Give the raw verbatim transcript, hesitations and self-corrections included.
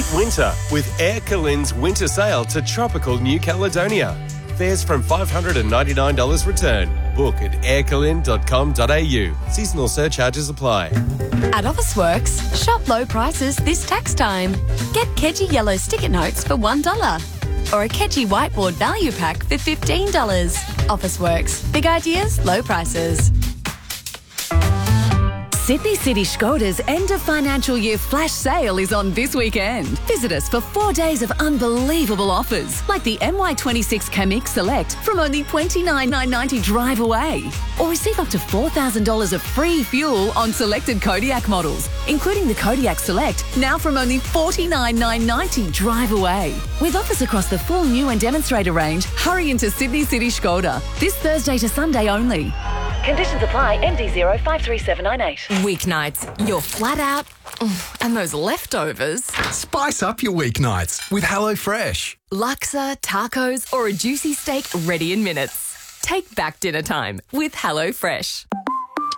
winter with Air Calin's winter sale to tropical New Caledonia. Fares from five hundred ninety-nine dollars return. Book at air calin dot com dot a u. Seasonal surcharges apply. At Officeworks, shop low prices this tax time. Get Kedgie yellow sticker notes for one dollar. Or a Kedgie whiteboard value pack for fifteen dollars. Officeworks. Big ideas, low prices. Sydney City Skoda's end of financial year flash sale is on this weekend. Visit us for four days of unbelievable offers, like the M Y twenty-six Kamik Select from only twenty-nine thousand nine hundred ninety dollars drive away. Or receive up to four thousand dollars of free fuel on selected Kodiak models, including the Kodiak Select, now from only forty-nine thousand nine hundred ninety dollars drive away. With offers across the full new and demonstrator range, hurry into Sydney City Skoda. This Thursday to Sunday only. Conditions apply. M D zero five three seven nine eight. Weeknights, you're flat out, and those leftovers. Spice up your weeknights with HelloFresh. Laksa, tacos, or a juicy steak ready in minutes. Take back dinner time with HelloFresh.